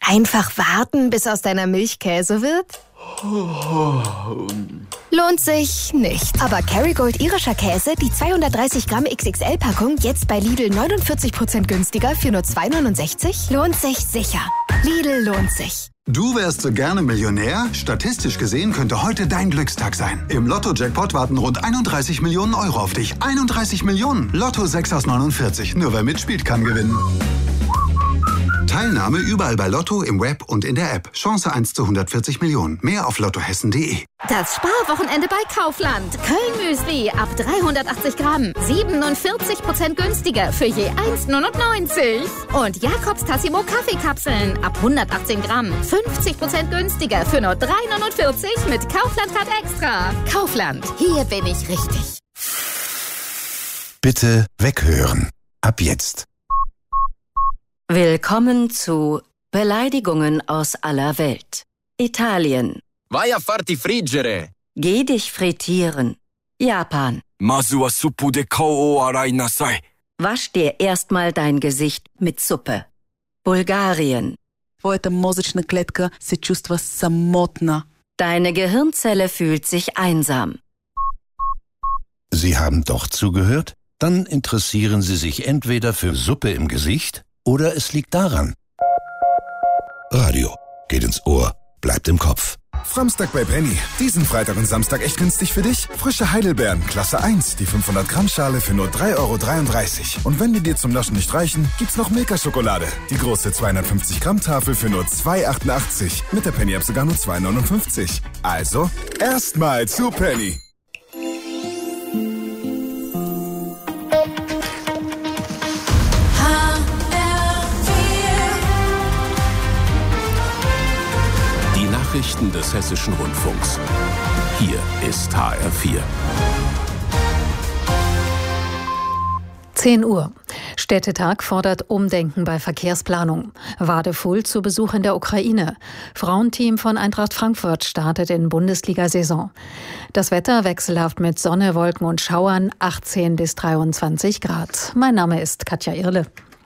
Einfach warten, bis aus deiner Milch Käse wird? Lohnt sich nicht. Aber Kerrygold irischer Käse, die 230 Gramm XXL-Packung, jetzt bei Lidl 49% günstiger für nur 2,69? Lohnt sich sicher. Lidl lohnt sich. Du wärst so gerne Millionär? Statistisch gesehen könnte heute dein Glückstag sein. Im Lotto-Jackpot warten rund 31 Millionen Euro auf dich. 31 Millionen! Lotto 6 aus 49. Nur wer mitspielt, kann gewinnen. Teilnahme überall bei Lotto, im Web und in der App. Chance 1 zu 140 Millionen. Mehr auf lottohessen.de. Das Sparwochenende bei Kaufland. Köln-Müsli ab 380 Gramm. 47% günstiger für je 1,99. Und Jakobs Tassimo Kaffeekapseln ab 118 Gramm. 50% günstiger für nur 3,49 mit Kaufland-Card Extra. Kaufland. Hier bin ich richtig. Bitte weghören. Ab jetzt. Willkommen zu Beleidigungen aus aller Welt. Italien. Vai a farti friggere. Geh dich frittieren. Japan. Masu wa suppu de kao o arai nasai. Wasch dir erstmal dein Gesicht mit Suppe. Bulgarien. Твоята мозъчна клетка се чувства самотна. Deine Gehirnzelle fühlt sich einsam. Sie haben doch zugehört? Dann interessieren Sie sich entweder für Suppe im Gesicht oder es liegt daran. Radio geht ins Ohr, bleibt im Kopf. Samstag bei Penny. Diesen Freitag und Samstag echt günstig für dich? Frische Heidelbeeren, Klasse 1, die 500 Gramm Schale für nur 3,33 €. Und wenn die dir zum Naschen nicht reichen, gibt's noch Milka-Schokolade. Die große 250 Gramm Tafel für nur 2,88 €. Mit der Penny-App sogar nur 2,59 €. Also, erstmal zu Penny. Nachrichten des Hessischen Rundfunks. Hier ist HR4. 10 Uhr. Städtetag fordert Umdenken bei Verkehrsplanung. Wadefull zu Besuch in der Ukraine. Frauenteam von Eintracht Frankfurt startet in Bundesliga-Saison. Das Wetter wechselhaft mit Sonne, Wolken und Schauern, 18 bis 23 Grad. Mein Name ist Katja Irle.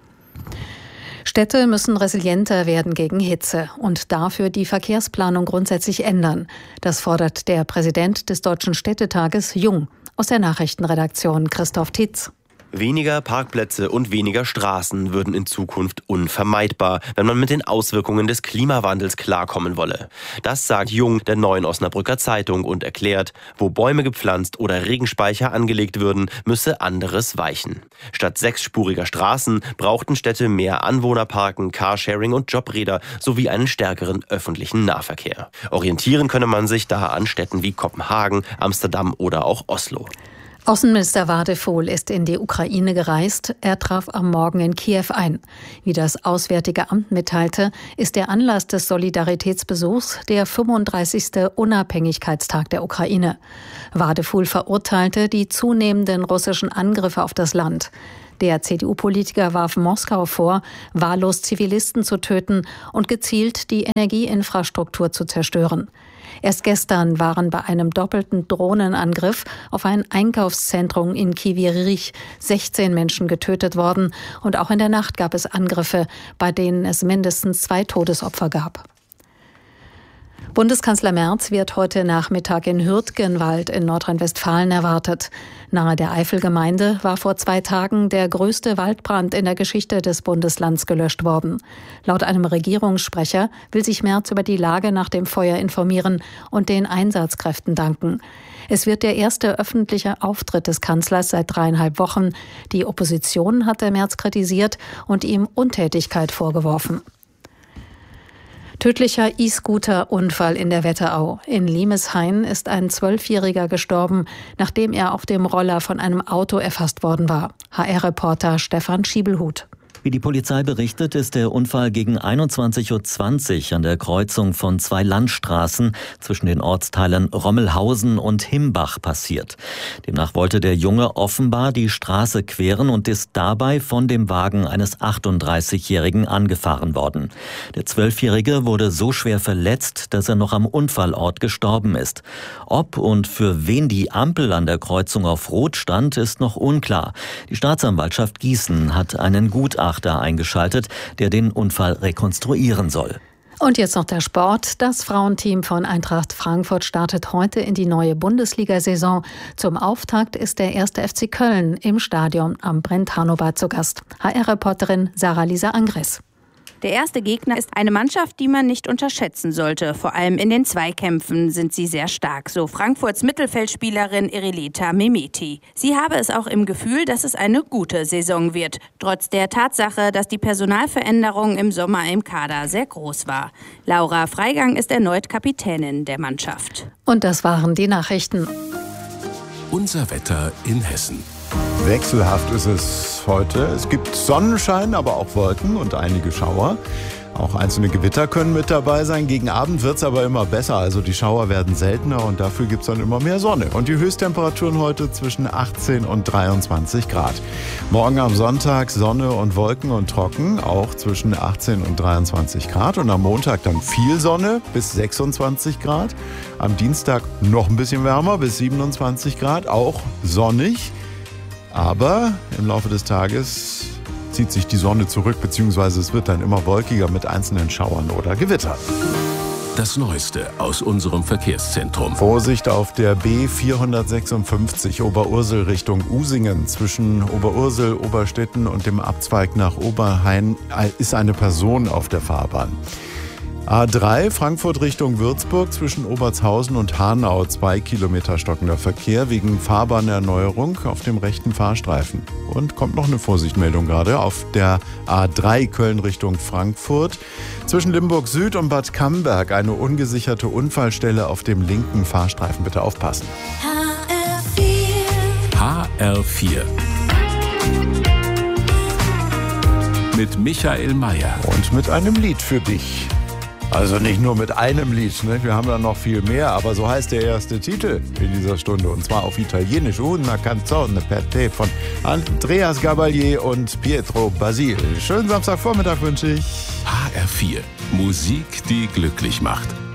Städte müssen resilienter werden gegen Hitze und dafür die Verkehrsplanung grundsätzlich ändern. Das fordert der Präsident des Deutschen Städtetages Jung. Aus der Nachrichtenredaktion Christoph Titz. Weniger Parkplätze und weniger Straßen würden in Zukunft unvermeidbar, wenn man mit den Auswirkungen des Klimawandels klarkommen wolle. Das sagt Jung der Neuen Osnabrücker Zeitung und erklärt, wo Bäume gepflanzt oder Regenspeicher angelegt würden, müsse anderes weichen. Statt 6-spuriger Straßen brauchten Städte mehr Anwohnerparken, Carsharing und Jobräder sowie einen stärkeren öffentlichen Nahverkehr. Orientieren könne man sich da an Städten wie Kopenhagen, Amsterdam oder auch Oslo. Außenminister Wadefull ist in die Ukraine gereist. Er traf am Morgen in Kiew ein. Wie das Auswärtige Amt mitteilte, ist der Anlass des Solidaritätsbesuchs der 35. Unabhängigkeitstag der Ukraine. Wadefull verurteilte die zunehmenden russischen Angriffe auf das Land. Der CDU-Politiker warf Moskau vor, wahllos Zivilisten zu töten und gezielt die Energieinfrastruktur zu zerstören. Erst gestern waren bei einem doppelten Drohnenangriff auf ein Einkaufszentrum in Kivirich 16 Menschen getötet worden und auch in der Nacht gab es Angriffe, bei denen es mindestens 2 Todesopfer gab. Bundeskanzler Merz wird heute Nachmittag in Hürtgenwald in Nordrhein-Westfalen erwartet. Nahe der Eifelgemeinde war vor 2 Tagen der größte Waldbrand in der Geschichte des Bundeslands gelöscht worden. Laut einem Regierungssprecher will sich Merz über die Lage nach dem Feuer informieren und den Einsatzkräften danken. Es wird der erste öffentliche Auftritt des Kanzlers seit 3,5 Wochen. Die Opposition hatte Merz kritisiert und ihm Untätigkeit vorgeworfen. Tödlicher E-Scooter-Unfall in der Wetterau. In Limeshain ist ein 12-Jähriger gestorben, nachdem er auf dem Roller von einem Auto erfasst worden war. HR-Reporter Stefan Schiebelhut. Wie die Polizei berichtet, ist der Unfall gegen 21:20 Uhr an der Kreuzung von 2 Landstraßen zwischen den Ortsteilen Rommelhausen und Himbach passiert. Demnach wollte der Junge offenbar die Straße queren und ist dabei von dem Wagen eines 38-Jährigen angefahren worden. Der 12-Jährige wurde so schwer verletzt, dass er noch am Unfallort gestorben ist. Ob und für wen die Ampel an der Kreuzung auf Rot stand, ist noch unklar. Die Staatsanwaltschaft Gießen hat einen Gutachter eingeschaltet, der den Unfall rekonstruieren soll. Und jetzt noch der Sport. Das Frauenteam von Eintracht Frankfurt startet heute in die neue Bundesliga-Saison. Zum Auftakt ist der 1. FC Köln im Stadion am Brent-Hanobad zu Gast. HR-Reporterin Sarah-Lisa Angres. Der erste Gegner ist eine Mannschaft, die man nicht unterschätzen sollte. Vor allem in den Zweikämpfen sind sie sehr stark, so Frankfurts Mittelfeldspielerin Irileta Mehmeti. Sie habe es auch im Gefühl, dass es eine gute Saison wird, trotz der Tatsache, dass die Personalveränderung im Sommer im Kader sehr groß war. Laura Freigang ist erneut Kapitänin der Mannschaft. Und das waren die Nachrichten. Unser Wetter in Hessen. Wechselhaft ist es heute. Es gibt Sonnenschein, aber auch Wolken und einige Schauer. Auch einzelne Gewitter können mit dabei sein. Gegen Abend wird es aber immer besser. Also die Schauer werden seltener und dafür gibt es dann immer mehr Sonne. Und die Höchsttemperaturen heute zwischen 18 und 23 Grad. Morgen am Sonntag Sonne und Wolken und trocken, auch zwischen 18 und 23 Grad. Und am Montag dann viel Sonne bis 26 Grad. Am Dienstag noch ein bisschen wärmer bis 27 Grad, auch sonnig. Aber im Laufe des Tages zieht sich die Sonne zurück, beziehungsweise es wird dann immer wolkiger mit einzelnen Schauern oder Gewittern. Das Neueste aus unserem Verkehrszentrum. Vorsicht auf der B456 Oberursel Richtung Usingen. Zwischen Oberursel, Oberstetten und dem Abzweig nach Oberhain ist eine Person auf der Fahrbahn. A3 Frankfurt Richtung Würzburg zwischen Obertshausen und Hanau 2 Kilometer stockender Verkehr wegen Fahrbahnerneuerung auf dem rechten Fahrstreifen. Und kommt noch eine Vorsichtmeldung gerade auf der A3 Köln Richtung Frankfurt. Zwischen Limburg Süd und Bad Camberg eine ungesicherte Unfallstelle auf dem linken Fahrstreifen. Bitte aufpassen. HR4 mit Michael Mayer. Und mit einem Lied für dich. Also nicht nur mit einem Lied, ne? Wir haben da noch viel mehr, aber so heißt der erste Titel in dieser Stunde. Und zwar auf Italienisch, Una canzone per te von Andreas Gabalier und Pietro Basil. Schönen Samstagvormittag wünsche ich. HR4, Musik, die glücklich macht.